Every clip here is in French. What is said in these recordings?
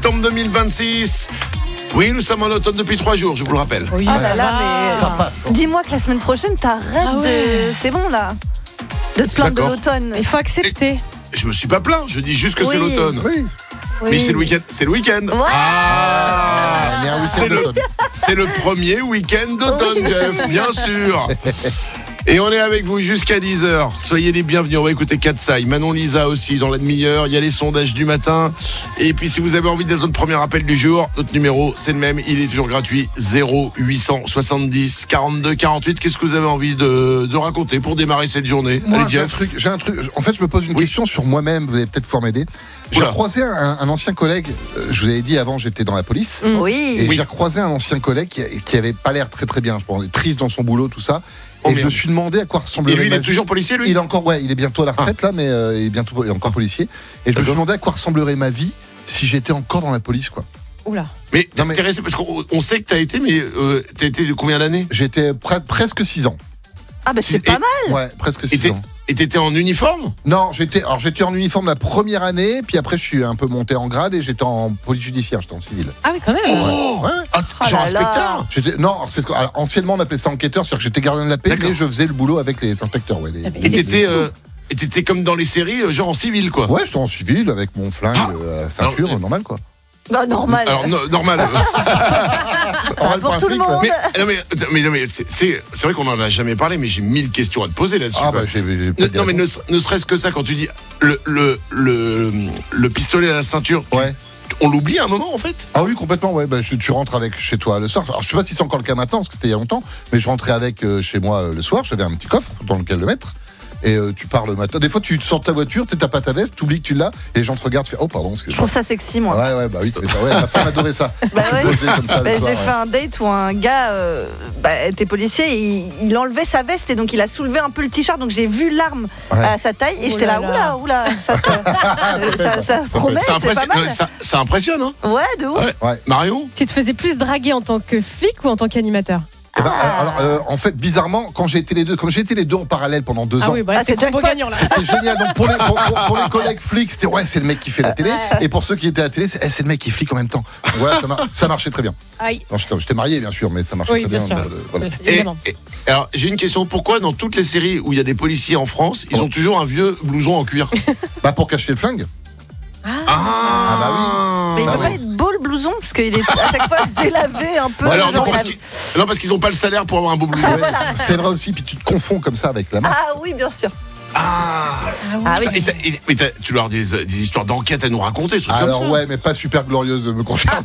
septembre 2026. Oui, nous sommes en automne depuis 3 jours, je vous le rappelle. Oui, Ah ça là là, va. mais Ça passe. dis-moi que la semaine prochaine, t'arrêtes de... C'est bon, là, de te plaindre de D'accord. l'automne. Il faut accepter. Je me suis pas plaint, je dis juste que c'est Oui. l'automne. Oui. Oui. Mais c'est le week-end. C'est le week-end. Ouais. Ah, Mais un week-end c'est le, d'automne. c'est le premier week-end d'automne, Jeff, bien sûr. Et on est avec vous jusqu'à 10h. Soyez les bienvenus. On va écouter Katsai, Manon Lisa aussi dans la demi-heure. Il y a les sondages du matin. Et puis si vous avez envie d'être notre premier appel du jour, notre numéro c'est le même. Il est toujours gratuit. 0870 42 48. Qu'est-ce que vous avez envie de raconter pour démarrer cette journée? Moi, Allez, j'ai un Jeff. truc. En fait, je me pose une question sur moi-même. Vous allez peut-être pouvoir m'aider. J'ai Oula. recroisé un ancien collègue. Je vous avais dit avant, j'étais dans la police. Oui. Et Oui. j'ai recroisé un ancien collègue qui avait pas l'air très très bien. Je pense, triste dans son boulot, tout ça. Oh, Et je merde. me suis demandé à quoi Et ressemblerait lui, il ma est vie. toujours policier, lui? Il est encore, il est bientôt à la retraite là, mais il est encore policier. Et je me suis demandé à quoi ressemblerait ma vie si j'étais encore dans la police, quoi. Oula. Mais t'es Non, mais- intéressé parce qu'on sait que t'as été, mais t'as été de combien d'années? J'étais presque 6 ans. Ah bah c'est Et- pas mal. Ouais, presque Et 6 ans. t'étais en uniforme? Non, j'étais en uniforme la première année, puis après je suis un peu monté en grade et j'étais en police judiciaire, j'étais en civil. Ah oui, quand même. Oh, Ouais. Ah, Oh genre là là. inspecteur? Non, alors, anciennement on appelait ça enquêteur, c'est-à-dire que j'étais gardien de la paix, D'accord. mais je faisais le boulot avec les inspecteurs. Ouais, Ah, mais Et c'est t'étais comme dans les séries, genre en civil, quoi. ouais, j'étais en civil avec mon flingue à la ceinture, Alors, normal quoi. Bah normal. Alors, normal. Normal pour un tout le flic, ouais. monde. mais c'est vrai qu'on en a jamais parlé, mais j'ai 1000 questions à te poser là-dessus. Ah quoi. bah j'ai Ne- peut-être des non, mais réponses. ne serait-ce que ça, quand tu dis le pistolet à la ceinture, Ouais. on l'oublie à un moment en fait. Ah oui, complètement, ouais. Bah, tu rentres avec chez toi le soir. Alors, je sais pas si c'est encore le cas maintenant, parce que c'était il y a longtemps, mais je rentrais avec chez moi le soir. J'avais un petit coffre dans lequel le mettre. Et tu pars le matin. Des fois, tu sors de ta voiture, tu sais, t'as pas ta veste, tu oublies que tu l'as, et les gens te regardent, tu fais oh, pardon, Je excuse-moi. trouve ça sexy, moi. Ouais, bah oui, tu fais ça. Ouais, ma femme adorait ça. Bah ouais. Poser comme ça le Bah, soir, j'ai ouais. fait un date où un gars était policier et il enlevait sa veste et donc il a soulevé un peu le t-shirt, donc j'ai vu l'arme Ouais. à sa taille et Oh j'étais là là là. oula ça promet, c'est pas mal. Ça impressionne, hein. Ouais, de ouf. Ouais. Ouais. Marion? Tu te faisais plus draguer en tant que flic ou en tant qu'animateur? Eh ben, alors, en fait, bizarrement, quand j'ai été les deux, comme j'ai été les deux en parallèle pendant 2 Ah ans, oui, bah Ah, c'était c'est combo jackpot. gagnant là. c'était génial. Donc pour les collègues flics, c'était ouais, c'est le mec qui fait la télé. Et pour ceux qui étaient à la télé, c'est le mec qui flique en même temps. Ouais, ça marchait très bien. Aïe. Non, j'étais marié, bien sûr, mais ça marchait Oui, très bien bien. sûr. Voilà. Oui, Et, évidemment. alors, j'ai une question. Pourquoi dans toutes les séries où il y a des policiers en France, ils ont toujours un vieux blouson en cuir? Bah pour cacher le flingue. Ah, bah oui. Mais il Bah peut pas ouais. être beau le blouson parce qu'il est à chaque fois délavé un peu. Alors genre, non, parce qu'ils ont pas le salaire pour avoir un beau blouson. Ouais, c'est vrai aussi. Puis tu te confonds comme ça avec la masse. Ah oui, bien sûr. Ah. Ah oui. Mais tu dois avoir des histoires d'enquête à nous raconter, des trucs comme Alors ça. ouais, mais pas super glorieuse me concernant.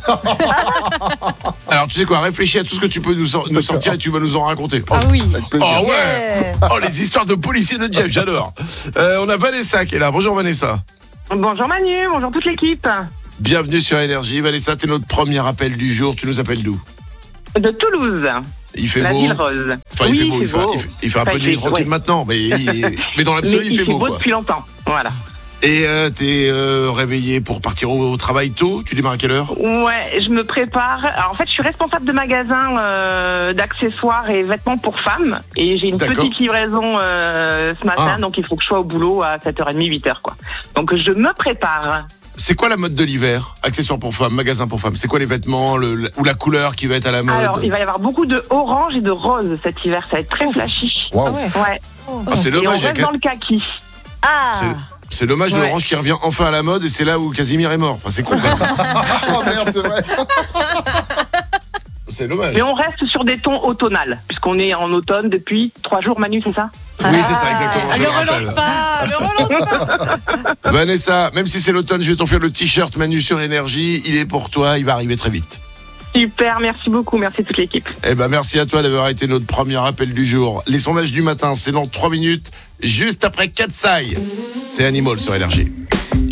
Alors tu sais quoi, réfléchis à tout ce que tu peux nous sortir et tu vas nous en raconter. Ah oui. Avec plaisir. Oh ouais. Yeah. Oh, les histoires de policiers de Jeff, j'adore. On a Vanessa qui est là. Bonjour Vanessa. Bonjour Manu, bonjour toute l'équipe. Bienvenue sur Énergie. Vanessa, t'es notre premier appel du jour. Tu nous appelles d'où? De Toulouse, Il fait la beau. ville rose. Enfin, il fait beau. Il fait un Enfin, peu de il nuit fait- tranquille ouais. maintenant, mais dans l'absolu, Mais il fait beau. beau Quoi. depuis longtemps, voilà. Et t'es réveillé pour partir au travail tôt. Tu démarres à quelle heure? Ouais, je me prépare. Alors, en fait, je suis responsable de magasin d'accessoires et vêtements pour femmes. Et j'ai une D'accord. petite livraison ce matin, Ah. donc il faut que je sois au boulot à 7h30, 8h, quoi. Donc, je me prépare. C'est quoi la mode de l'hiver? Accessoires pour femmes, magasin pour femmes. C'est quoi les vêtements ou la couleur qui va être à la mode? Alors, il va y avoir beaucoup de orange et de rose cet hiver. Ça va être très flashy. Waouh. Ah ouais. Ouais. Ah, c'est Et on dommage. reste dans le kaki. Ah. C'est dommage, Ouais. l'orange qui revient enfin à la mode et c'est là où Casimir est mort. Enfin, c'est con. Quand même. Oh merde, c'est vrai. C'est dommage. Mais on reste sur des tons automnales, puisqu'on est en automne depuis 3 jours, Manu, c'est ça? Oui, c'est ça, exactement. Ah, Je ne le relance rappelle. pas, ne relance pas. Vanessa, même si c'est l'automne, je vais t'offrir le t-shirt Manu sur Énergie. Il est pour toi, il va arriver très vite. Super, merci beaucoup, merci toute l'équipe. Eh ben, merci à toi d'avoir été notre premier appel du jour. Les sondages du matin, c'est dans 3 minutes, juste après Katsai. C'est Animal sur Énergie.